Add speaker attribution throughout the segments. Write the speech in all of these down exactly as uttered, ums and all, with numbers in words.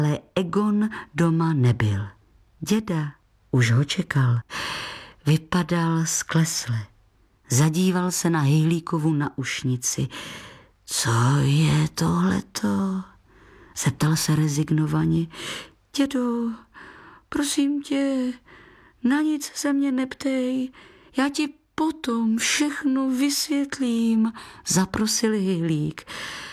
Speaker 1: Ale Egon doma nebyl. Děda už ho čekal. Vypadal sklesle. Zadíval se na Hyhlíkovu naušnici. Co je tohleto? Zeptal se rezignovaně. Dědo, prosím tě, na nic se mě neptej. Já ti potom všechno vysvětlím, zaprosil Hyhlík.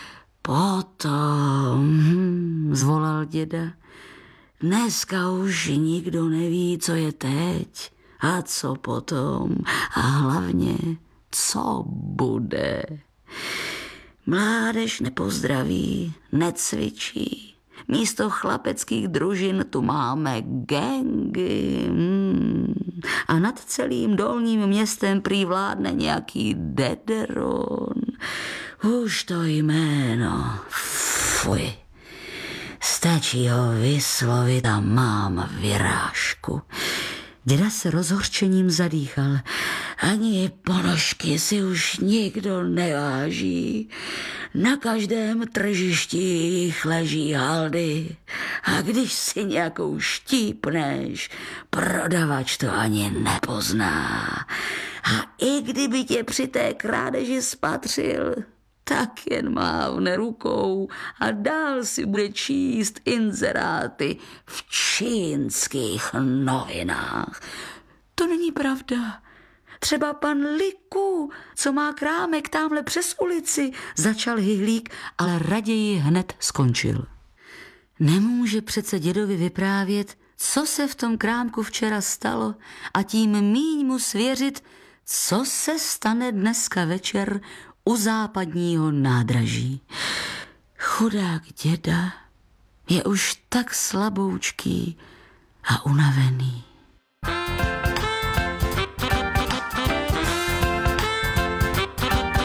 Speaker 1: Potom, hm, zvolal děda. Dneska už nikdo neví, co je teď a co potom a hlavně, co bude. Mládež nepozdraví, necvičí. Místo chlapeckých družin tu máme gangy. Hmm. A nad celým dolním městem prý vládne nějaký Dederon. Už to jméno. Fuj. Stačí ho vyslovit a mám vyrážku. Děda se rozhořčením zadýchal. Ani ponožky si už nikdo neváží. Na každém tržišti jich leží haldy. A když si nějakou štípneš, prodavač to ani nepozná. A i kdyby tě při té krádeži spatřil, tak jen mávne rukou a dál si bude číst inzeráty v čínských novinách. To není pravda. Třeba pan Liku, co má krámek támhle přes ulici, začal Hyhlík, ale raději hned skončil. Nemůže přece dědovi vyprávět, co se v tom krámku včera stalo a tím míň mu svěřit, co se stane dneska večer u západního nádraží. Chudák děda je už tak slaboučký a unavený.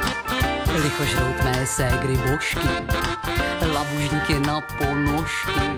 Speaker 2: Lichožrout mé ségry božky, labužníky na ponožky.